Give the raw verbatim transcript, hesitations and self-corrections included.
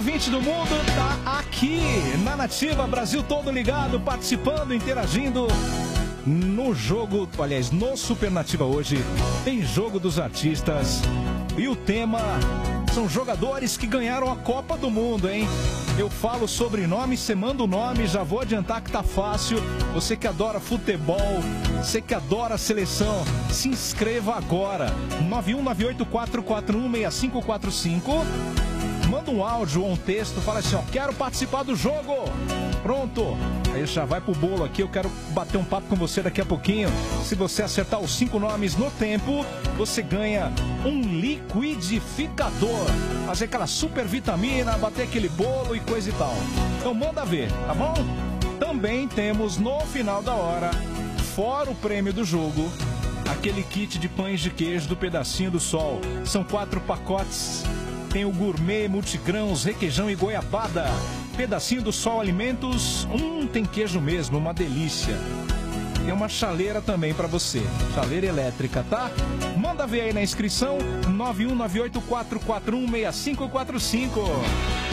ouvinte do mundo tá aqui na Nativa, Brasil todo ligado, participando, interagindo no jogo, aliás, no Supernativa hoje tem jogo dos artistas e o tema são jogadores que ganharam a Copa do Mundo, hein? Eu falo sobrenome, você manda o nome, já vou adiantar que tá fácil. Você que adora futebol, você que adora seleção, se inscreva agora. nove um nove oito quatro quatro um seis cinco quatro cinco. Manda um áudio ou um texto, fala assim, ó, quero participar do jogo. Pronto. Aí já vai pro bolo aqui, eu quero bater um papo com você daqui a pouquinho. Se você acertar os cinco nomes no tempo, você ganha um liquidificador. Fazer aquela super vitamina, bater aquele bolo e coisa e tal. Então manda ver, tá bom? Também temos no final da hora, fora o prêmio do jogo, aquele kit de pães de queijo do Pedacinho do Sol. São quatro pacotes. Tem o gourmet, multigrãos, requeijão e goiabada. Pedacinho do Sol Alimentos. Hum, tem queijo mesmo, uma delícia. Tem uma chaleira também pra você. Chaleira elétrica, tá? Manda ver aí na inscrição. nove um nove oito quatro quatro um seis cinco quatro cinco.